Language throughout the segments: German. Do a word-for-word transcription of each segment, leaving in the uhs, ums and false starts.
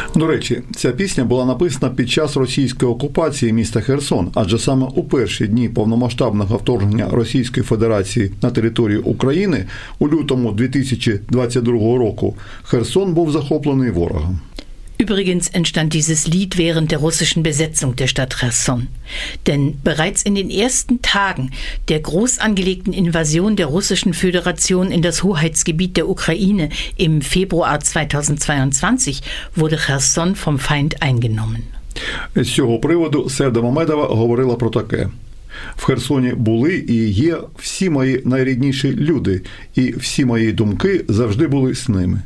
До речі, ця пісня була написана під час російської окупації міста Херсон, адже саме у перші дні повномасштабного вторгнення Російської Федерації на територію України у лютому дві тисячі двадцять другого року Херсон був захоплений ворогом. Übrigens entstand dieses Lied während der russischen Besetzung der Stadt Cherson. Denn bereits in den ersten Tagen der groß angelegten Invasion der Russischen Föderation in das Hoheitsgebiet der Ukraine im Februar zweitausendzweiundzwanzig wurde Cherson vom Feind eingenommen. З цього приводу Севда Мамедова говорила про таке. В Херсоні були і є всі мої найрідніші люди, і всі мої думки завжди були з ними.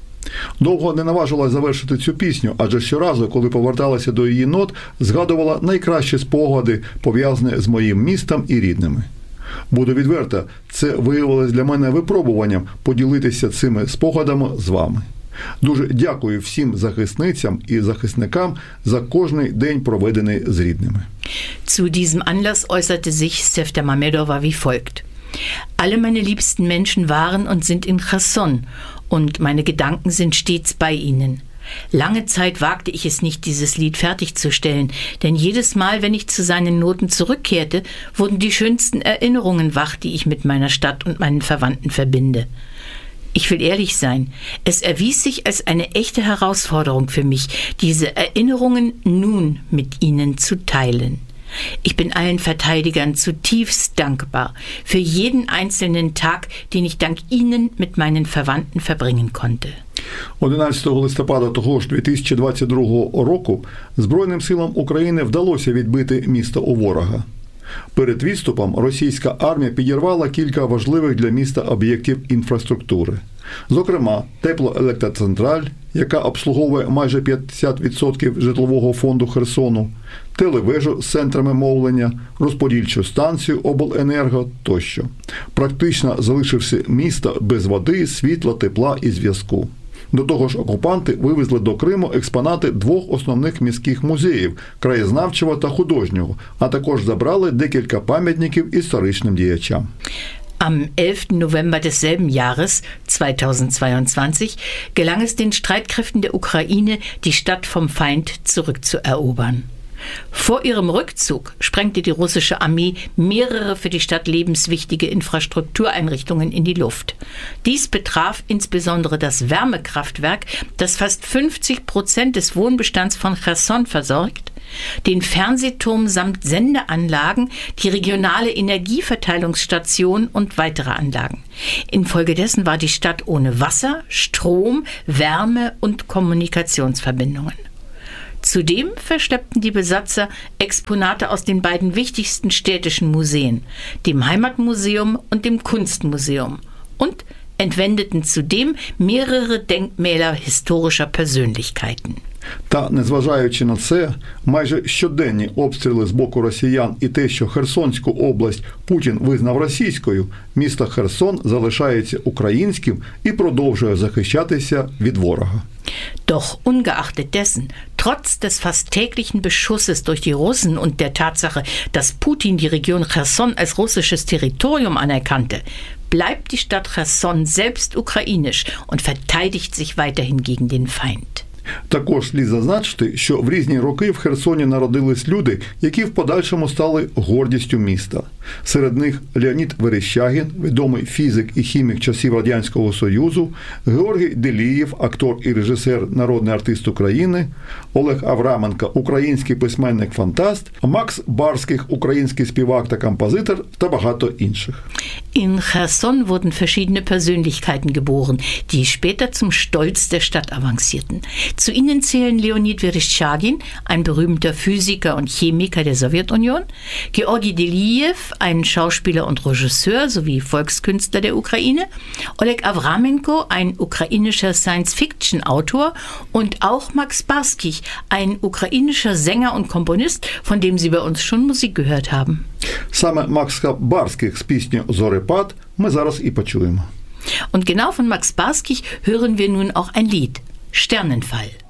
Довго не наважилась завершити цю пісню, адже щоразу, коли поверталася до її нот, згадувала найкращі спогади, пов'язані з моїм містом і рідними. Буду відверта, це виявилось для мене випробуванням поділитися цими спогадами з вами. Дуже дякую всім захисницям і захисникам за кожний день, проведений з рідними. Zu diesem Anlass äußerte sich Sevda Mamedova wie folgt. Alle meine liebsten Menschen waren und sind in Cherson und meine Gedanken sind stets bei ihnen. Lange Zeit wagte ich es nicht, dieses Lied fertigzustellen, denn jedes Mal, wenn ich zu seinen Noten zurückkehrte, wurden die schönsten Erinnerungen wach, die ich mit meiner Stadt und meinen Verwandten verbinde. Ich will ehrlich sein, es erwies sich als eine echte Herausforderung für mich, diese Erinnerungen nun mit ihnen zu teilen. Ich bin allen Verteidigern zutiefst dankbar für jeden einzelnen Tag, den ich dank ihnen mit meinen Verwandten verbringen konnte. одинадцятого листопада того ж дві тисячі двадцять другого року Збройним силам України вдалося відбити місто у ворога. Перед відступом російська армія підірвала кілька важливих для міста об'єктів інфраструктури. Зокрема, теплоелектроцентраль, яка обслуговує майже п'ятдесят відсотків житлового фонду Херсону, телевежу з центрами мовлення, розподільчу станцію обленерго тощо. Практично залишився місто без води, світла, тепла і зв'язку. До того ж, окупанти вивезли до Криму експонати двох основних міських музеїв – краєзнавчого та художнього, а також забрали декілька пам'ятників історичним діячам. Am elften November desselben Jahres, zweitausendzweiundzwanzig, gelang es den Streitkräften der Ukraine, die Stadt vom Feind zurückzuerobern. Vor ihrem Rückzug sprengte die russische Armee mehrere für die Stadt lebenswichtige Infrastruktureinrichtungen in die Luft. Dies betraf insbesondere das Wärmekraftwerk, das fast fünfzig Prozent des Wohnbestands von Cherson versorgt, den Fernsehturm samt Sendeanlagen, die regionale Energieverteilungsstation und weitere Anlagen. Infolgedessen war die Stadt ohne Wasser, Strom, Wärme und Kommunikationsverbindungen. Zudem verschleppten die Besatzer Exponate aus den beiden wichtigsten städtischen Museen, dem Heimatmuseum und dem Kunstmuseum, und entwendeten zudem mehrere Denkmäler historischer Persönlichkeiten. Та, незважаючи на це, майже щоденні обстріли з боку росіян і те, що Херсонську область Путін визнав російською, місто Херсон залишається українським і продовжує захищатися від ворога. Doch ungeachtet dessen, trotz des fast täglichen Beschusses durch die Russen und der Tatsache, dass Putin die Region Cherson als russisches Territorium anerkannte, bleibt die Stadt Cherson selbst ukrainisch und verteidigt sich weiterhin gegen den Feind. Також слід зазначити, що в різні роки в Херсоні народились люди, які в подальшому стали гордістю міста. Серед них Леонід Верещагін, відомий фізик і хімік часів Радянського Союзу, Георгій Делієв, актор і режисер, народний артист України, Олег Авраменко, український письменник-фантаст, Макс Барських, український співак та композитор та багато інших. In Cherson wurden verschiedene Persönlichkeiten geboren, die später zum Stolz der Stadt avancierten. Zu ihnen zählen Leonid Vereshchagin, ein berühmter Physiker und Chemiker der Sowjetunion, Georgi Deliev, ein Schauspieler und Regisseur sowie Volkskünstler der Ukraine, Oleg Avramenko, ein ukrainischer Science-Fiction-Autor, und auch Max Barskich, ein ukrainischer Sänger und Komponist, von dem Sie bei uns schon Musik gehört haben. Саме Макса Барських з піснею «Зорепад» ми зараз і почуємо. Und genau von Max Barskich hören wir nun auch ein Lied, Sternenfall.